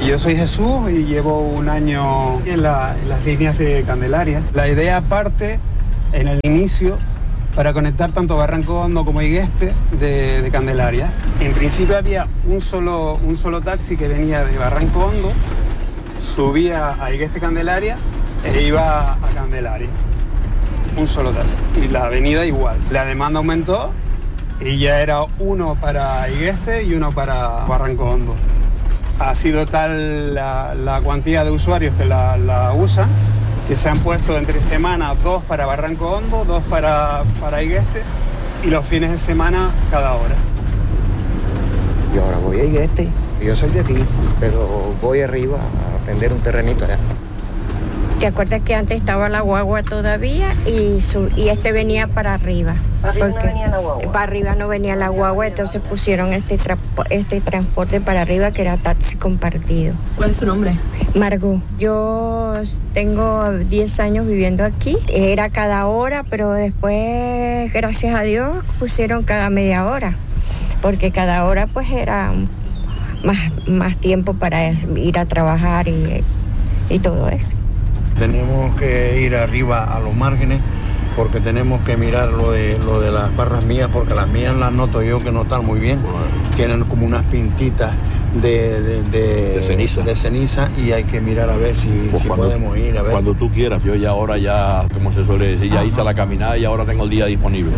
Yo soy Jesús y llevo un año en las líneas de Candelaria. La idea parte en el inicio para conectar tanto Barranco Hondo como Higueste de Candelaria. En principio había un solo taxi que venía de Barranco Hondo, subía a Higueste Candelaria e iba a Candelaria. Un solo taxi. Y la avenida igual. La demanda aumentó y ya era uno para Higueste y uno para Barranco Hondo. Ha sido tal la cuantía de usuarios que la usan, que se han puesto entre semana 2 para Barranco Hondo, 2 para Higueste y los fines de semana cada hora. Yo ahora voy a Higueste, yo soy de aquí, pero voy arriba a atender un terrenito allá. ¿Te acuerdas que antes estaba la guagua todavía y este venía para arriba? Arriba no venía la guagua. Para arriba no venía la guagua, entonces pusieron este transporte para arriba que era taxi compartido. ¿Cuál es su nombre? Margot. Yo tengo 10 años viviendo aquí. Era cada hora, pero después, gracias a Dios, pusieron cada media hora. Porque cada hora pues era más tiempo para ir a trabajar y todo eso. Tenemos que ir arriba a los márgenes porque tenemos que mirar lo de las barras mías, porque las mías las noto yo que no están muy bien. Tienen como unas pintitas de ceniza y hay que mirar a ver si podemos ir a ver. Cuando tú quieras, yo ya ahora ya, como se suele decir, ya hice la caminada y ahora tengo el día disponible.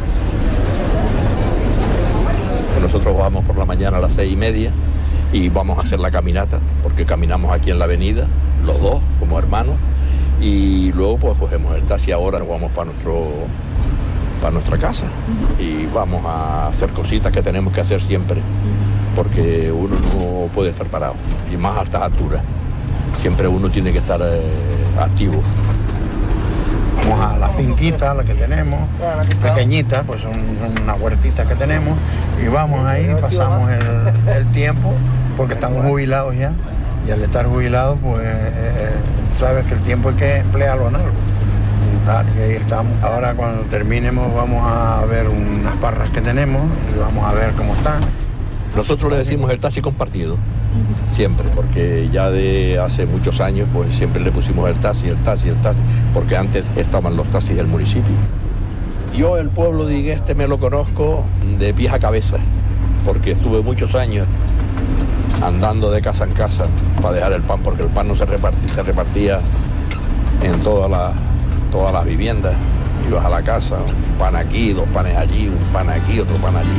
Nosotros vamos por la mañana a las 6:30 y vamos a hacer la caminata, porque caminamos aquí en la avenida, los dos como hermanos, y luego pues cogemos el taxi. Ahora nos vamos para nuestra casa y vamos a hacer cositas que tenemos que hacer siempre, porque uno no puede estar parado, y más a estas alturas, siempre uno tiene que estar activo. Vamos a la finquita, la que tenemos, pequeñita, pues son unas huertitas que tenemos, y vamos ahí, pasamos el tiempo, porque estamos jubilados ya, y al estar jubilados, pues sabes que el tiempo hay que emplearlo en algo. Y ahí estamos. Ahora cuando terminemos vamos a ver unas parras que tenemos y vamos a ver cómo están. Nosotros le decimos el taxi compartido, siempre, porque ya de hace muchos años pues siempre le pusimos el taxi, porque antes estaban los taxis del municipio. Yo el pueblo de Higueste me lo conozco de pies a cabeza, porque estuve muchos años andando de casa en casa para dejar el pan, porque el pan no se repartía en todas las viviendas. Ibas a la casa, un pan aquí, 2 panes allí, un pan aquí, otro pan allí.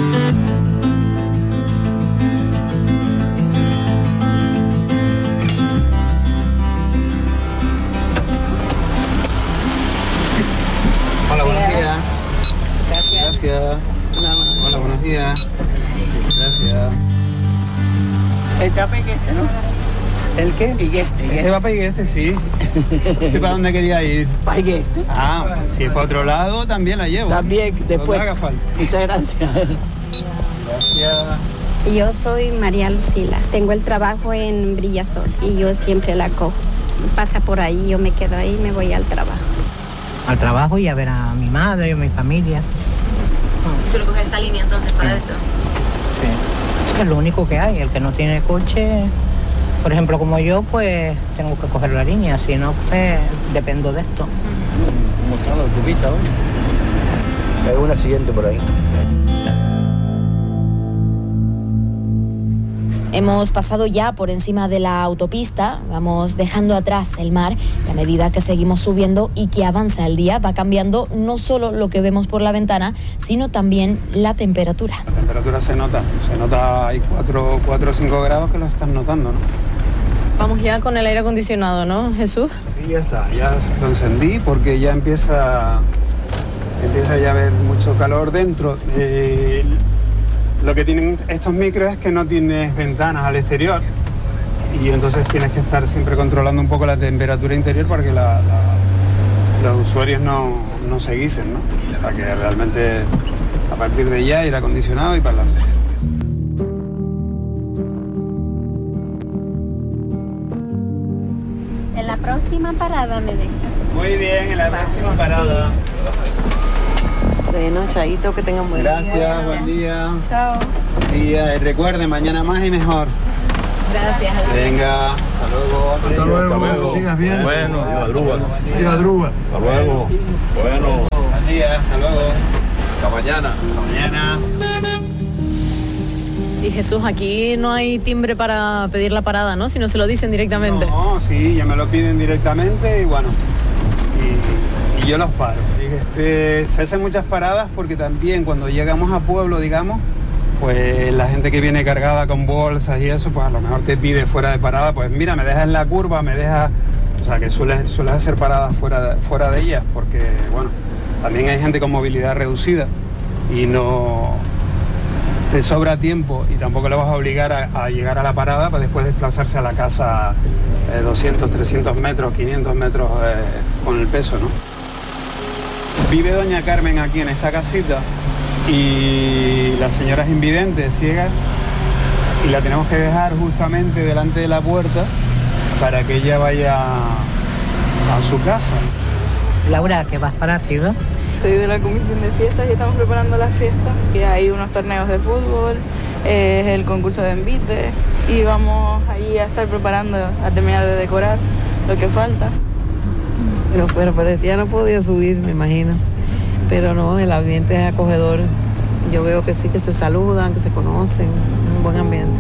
Hola, buenos días. Gracias. Hola, buenos días. Gracias. ¿Está para Higueste, no? ¿El qué? Higueste. Este va para Higueste, sí. ¿Este para dónde quería ir? ¿Para Higueste? Ah, si es para otro lado, también la llevo. También, después. No te haga falta. Muchas gracias. Gracias. Yo soy María Lucila, tengo el trabajo en Brillasol y yo siempre la cojo. Pasa por ahí, yo me quedo ahí y me voy al trabajo. Al trabajo y a ver a mi madre y a mi familia. ¿Solo coger esta línea entonces para eso? Sí. Es lo único que hay. El que no tiene coche, por ejemplo como yo, pues tengo que coger la línea, si no, pues dependo de esto. ¿Cómo está la autopista hoy? Hay un accidente por ahí. Hemos pasado ya por encima de la autopista, vamos dejando atrás el mar y a medida que seguimos subiendo y que avanza el día va cambiando no solo lo que vemos por la ventana, sino también la temperatura. La temperatura se nota, hay 4 o 5 grados que lo están notando, ¿no? Vamos ya con el aire acondicionado, ¿no, Jesús? Sí, ya está, ya lo encendí porque ya empieza ya a haber mucho calor dentro. Lo que tienen estos micros es que no tienes ventanas al exterior y entonces tienes que estar siempre controlando un poco la temperatura interior para que los usuarios no se guisen, ¿no? O sea, que realmente a partir de ya aire acondicionado y para adelante. En la próxima parada me deja. Muy bien, en la próxima parada. Bueno, chaito, que tengan buen día. Gracias, buen día. Chao. Buen día y recuerde, mañana más y mejor. Gracias. Venga, hasta luego. Hasta luego, que sigas bien. Bueno, Adrúbal. Y Adrúbal. Hasta luego. Bueno, Buen día, hasta luego. hasta mañana. Hasta mañana. Y Jesús, aquí no hay timbre para pedir la parada, ¿no? Si no se lo dicen directamente. No, sí, ya me lo piden directamente y bueno, y yo los paro. Se hacen muchas paradas porque también cuando llegamos a pueblo, digamos, pues la gente que viene cargada con bolsas y eso, pues a lo mejor te pide fuera de parada, pues mira, me dejas en la curva, me dejas... O sea, que sueles hacer paradas fuera de ellas porque, bueno, también hay gente con movilidad reducida y no... te sobra tiempo y tampoco le vas a obligar a llegar a la parada para después desplazarse a la casa 200, 300 metros, 500 metros con el peso, ¿no? Vive doña Carmen aquí en esta casita y la señora es invidente, ciega, y la tenemos que dejar justamente delante de la puerta para que ella vaya a su casa. Laura, ¿qué vas para arriba? Soy de la comisión de fiestas y estamos preparando las fiestas. Y hay unos torneos de fútbol, es el concurso de envite y vamos ahí a estar preparando, a terminar de decorar lo que falta. Pero ya no podía subir, me imagino. Pero no, el ambiente es acogedor. Yo veo que sí, que se saludan, que se conocen, un buen ambiente.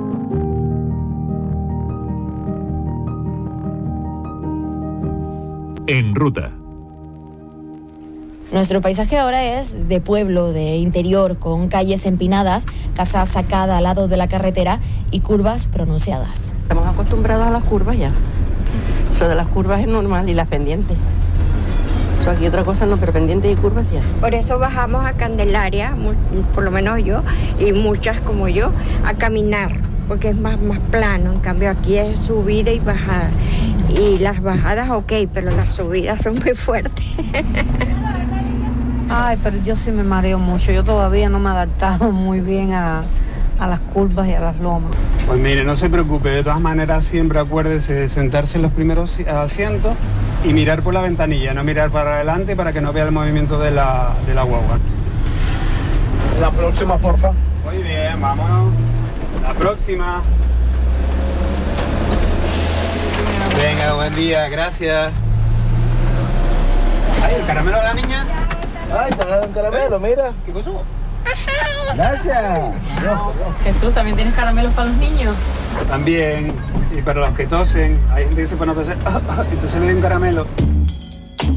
En ruta. Nuestro paisaje ahora es de pueblo, de interior, con calles empinadas, casa sacada al lado de la carretera y curvas pronunciadas. Estamos acostumbrados a las curvas ya. Eso de las curvas es normal y las pendientes. Eso aquí otra cosa no, pero pendientes y curvas ya. Por eso bajamos a Candelaria, por lo menos yo, y muchas como yo, a caminar, porque es más plano. En cambio aquí es subida y bajada. Y las bajadas ok, pero las subidas son muy fuertes. Ay, pero yo sí me mareo mucho. Yo todavía no me he adaptado muy bien a las curvas y a las lomas. Pues mire, no se preocupe, de todas maneras siempre acuérdese de sentarse en los primeros asientos y mirar por la ventanilla, no mirar para adelante para que no vea el movimiento de la guagua. La próxima, porfa. Muy bien, vámonos. La próxima. Venga, buen día, gracias. Ay, ¿el caramelo de la niña? Ay, te dan un caramelo, mira. ¿Qué pasó? Gracias. Jesús, ¿también tienes caramelos para los niños? También, y para los que tosen, hay gente que se pone a toser, entonces le doy un caramelo.